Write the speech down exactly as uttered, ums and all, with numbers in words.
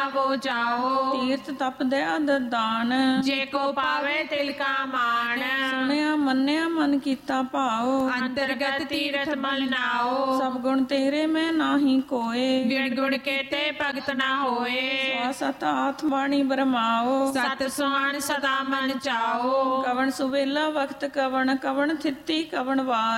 वो जाओ। तीर्थ तप दया दान जे को पावे तिल का मान। सुनिया मन्निया मन कीता भाओ अंतर्गत तीर्थ मल नाओ। सब गुण तेरे में नाही कोय बिन गुण केते भगत ना होए। सत आत्म बाणी ब्रह्माओ सत सुहान सदा मन चाओ। कवन सुबेला वक्त कवन कवन थिति कवन वार